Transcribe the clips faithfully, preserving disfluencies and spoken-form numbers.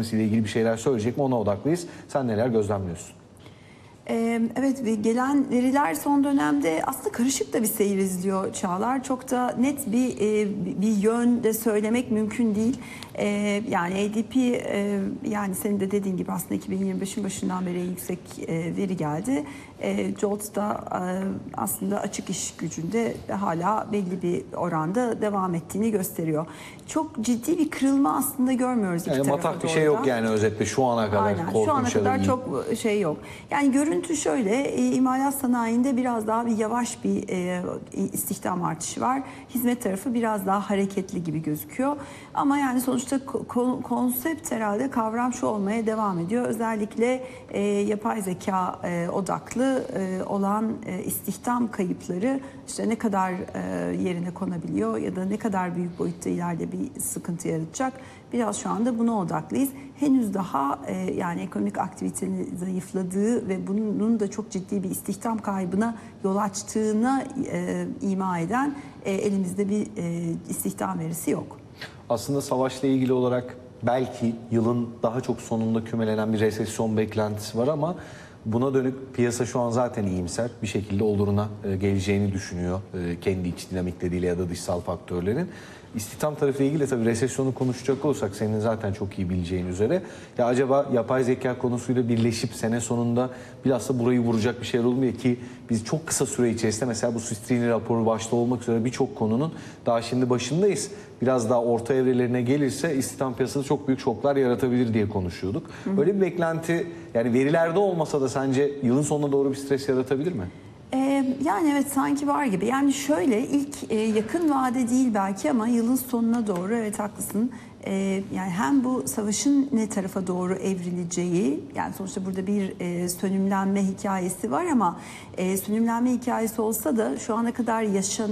ekonomisiyle ilgili bir şeyler söyleyecek mi, ona odaklıyız. Sen neler gözlemliyorsun? Evet, ve gelen veriler son dönemde aslında karışık da bir seyir izliyor Çağlar. Çok da net bir bir yön de söylemek mümkün değil. Yani A D P, yani senin de dediğin gibi aslında iki bin yirmi beşin başından beri en yüksek veri geldi. Jolts da aslında açık iş gücünde hala belli bir oranda devam ettiğini gösteriyor. Çok ciddi bir kırılma aslında görmüyoruz iki yani tarafa matak bir doğru şey da. yok yani özetle şu ana kadar. Aynen, şu ana kadar çok şey yok. Yani görüntü şöyle, e, imalat sanayinde biraz daha bir yavaş bir e, istihdam artışı var. Hizmet tarafı biraz daha hareketli gibi gözüküyor. Ama yani sonuçta ko konsept herhalde, kavram şu olmaya devam ediyor. Özellikle e, yapay zeka e, odaklı e, olan e, istihdam kayıpları işte ne kadar e, yerine konabiliyor ya da ne kadar büyük boyutta ileride bir sıkıntı yaratacak. Biraz şu anda buna odaklıyız. Henüz daha e, yani ekonomik aktivitenin zayıfladığı ve bunun da çok ciddi bir istihdam kaybına yol açtığına e, ima eden e, elimizde bir e, istihdam verisi yok. Aslında savaşla ilgili olarak belki yılın daha çok sonunda kümelenen bir resesyon beklentisi var ama buna dönük piyasa şu an zaten iyimser. Bir şekilde oluruna geleceğini düşünüyor kendi iç dinamikleriyle ya da dışsal faktörlerin. İstihdam tarafıyla ilgili tabii resesyonu konuşacak olursak senin zaten çok iyi bileceğin üzere ya acaba yapay zeka konusuyla birleşip sene sonunda bilhassa burayı vuracak bir şeyler olmuyor ki biz çok kısa süre içerisinde mesela bu Sustrini raporu başta olmak üzere birçok konunun daha şimdi başındayız. Biraz daha orta evrelerine gelirse istihdam piyasası çok büyük şoklar yaratabilir diye konuşuyorduk. Hı. Böyle bir beklenti yani verilerde olmasa da sence yılın sonuna doğru bir stres yaratabilir mi? Yani evet, sanki var gibi. Yani şöyle, ilk yakın vade değil belki ama yılın sonuna doğru, evet haklısın. Yani hem bu savaşın ne tarafa doğru evrileceği, yani sonuçta burada bir sönümlenme hikayesi var ama sönümlenme hikayesi olsa da şu ana kadar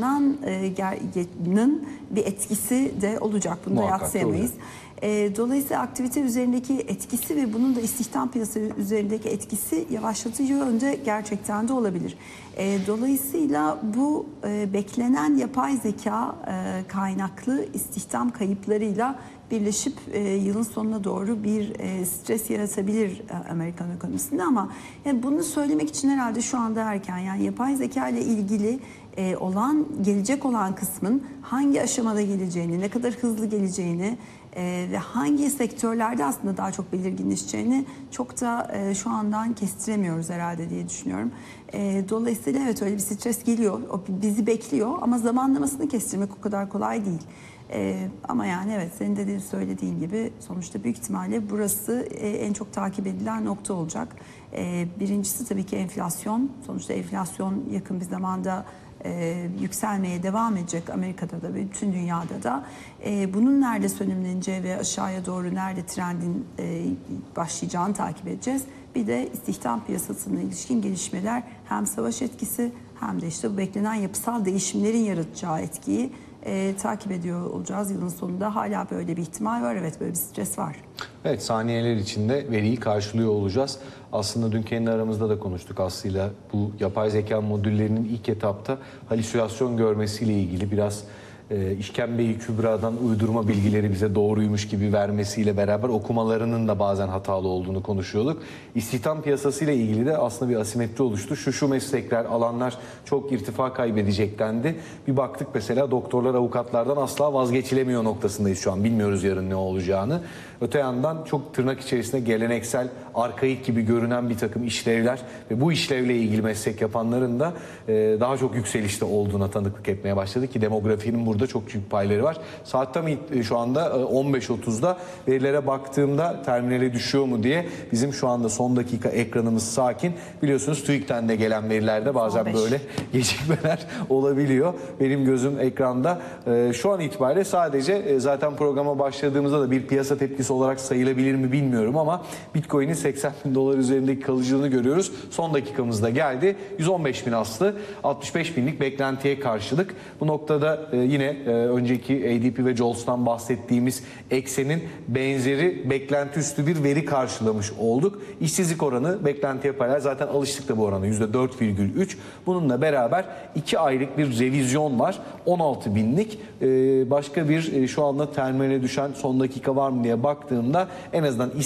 yaşananın bir etkisi de olacak. Bunu da yadsıyamayız. Dolayısıyla aktivite üzerindeki etkisi ve bunun da istihdam piyasası üzerindeki etkisi yavaşlatıcı yönde gerçekten de olabilir. Dolayısıyla bu beklenen yapay zeka kaynaklı istihdam kayıplarıyla birleşip yılın sonuna doğru bir stres yaratabilir Amerikan ekonomisinde ama yani bunu söylemek için herhalde şu anda erken. Yani yapay zeka ile ilgili olan, gelecek olan kısmın hangi aşamada geleceğini, ne kadar hızlı geleceğini Ee, ve hangi sektörlerde aslında daha çok belirginleşeceğini çok da e, şu andan kestiremiyoruz herhalde diye düşünüyorum. E, dolayısıyla evet, öyle bir stres geliyor, o bizi bekliyor ama zamanlamasını kestirmek o kadar kolay değil. E, ama yani evet, senin de söylediğin gibi sonuçta büyük ihtimalle burası e, en çok takip edilen nokta olacak. E, birincisi tabii ki enflasyon. Sonuçta enflasyon yakın bir zamanda Ee, yükselmeye devam edecek Amerika'da da ve bütün dünyada da. Ee, bunun nerede sönümleneceği ve aşağıya doğru nerede trendin e, başlayacağını takip edeceğiz. Bir de istihdam piyasasına ilişkin gelişmeler, hem savaş etkisi hem de işte bu beklenen yapısal değişimlerin yaratacağı etkiyi e, takip ediyor olacağız yılın sonunda. Hala böyle bir ihtimal var, evet, böyle bir stres var. Evet, saniyeler içinde veriyi karşılıyor olacağız. Aslında dün kendi aramızda da konuştuk Aslı'yla. Bu yapay zeka modüllerinin ilk etapta halüsinasyon görmesiyle ilgili biraz e, işkembe-i kübradan uydurma bilgileri bize doğruymuş gibi vermesiyle beraber okumalarının da bazen hatalı olduğunu konuşuyorduk. İstihdam piyasasıyla ilgili de aslında bir asimetri oluştu. Şu şu meslekler, alanlar çok irtifa kaybedecek dendi. Bir baktık mesela doktorlar, avukatlardan asla vazgeçilemiyor noktasındayız şu an. Bilmiyoruz yarın ne olacağını. Öte yandan çok tırnak içerisinde geleneksel, arkaik gibi görünen bir takım işlevler ve bu işlevle ilgili meslek yapanların da daha çok yükselişte olduğuna tanıklık etmeye başladı ki demografinin burada çok büyük payları var. Saat tam şu anda on beş otuzda verilere baktığımda terminale düşüyor mu diye bizim şu anda son dakika ekranımız sakin. Biliyorsunuz TÜİK'ten de gelen verilerde bazen böyle gecikmeler olabiliyor. Benim gözüm ekranda. Şu an itibariyle sadece zaten programa başladığımızda da bir piyasa tepkisi olarak sayılabilir mi bilmiyorum ama Bitcoin'in seksen bin dolar üzerindeki kalıcılığını görüyoruz. Son dakikamızda geldi. yüz on beş bin Aslı, altmış beş binlik beklentiye karşılık. Bu noktada yine önceki A D P ve Jolts'tan bahsettiğimiz eksenin benzeri beklenti üstü bir veri karşılamış olduk. İşsizlik oranı beklentiye paralel, zaten alıştık da bu oranı yüzde dört virgül üç. Bununla beraber iki aylık bir revizyon var. on altı binlik. Başka bir şu anda terminale düşen son dakika var mı diye baktığımda en azından